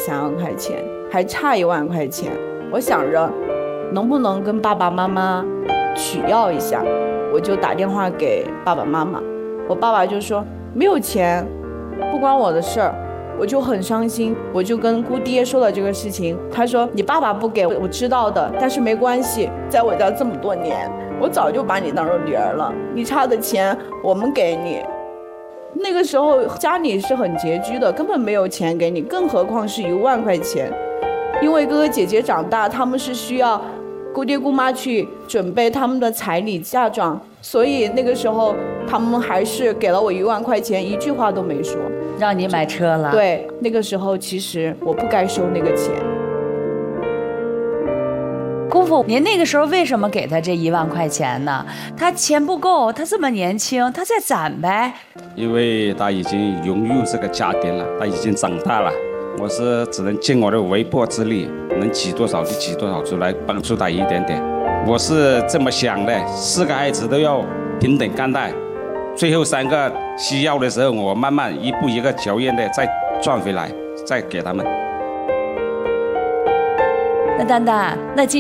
3万块钱，还差1万块钱。我想着能不能跟爸爸妈妈取要一下，我就打电话给爸爸妈妈。我爸爸就说没有钱，不关我的事儿。我就很伤心，我就跟姑爹说了这个事情。他说你爸爸不给我知道的，但是没关系，在我家这么多年，我早就把你当成女儿了，你差的钱我们给你。那个时候家里是很拮据的，根本没有钱给你，更何况是1万块钱。因为哥哥姐姐长大，他们是需要姑爹姑妈去准备他们的彩礼嫁妆，所以那个时候他们还是给了我1万块钱，一句话都没说， 让你买车了。 对，那个时候其实我不该收那个钱。 姑父，您那个时候为什么给他这1万块钱呢？他钱不够，他这么年轻，他再攒呗。 因为他已经融入这个家庭了，他已经长大了，我是只能尽我的微薄之力，能挤多少就挤多少出来，帮助他一点点。我是这么想的，4个孩子都要平等看待，最后3个需要的时候，我慢慢一步一个脚印的再赚回来，再给他们。 那丹丹，那今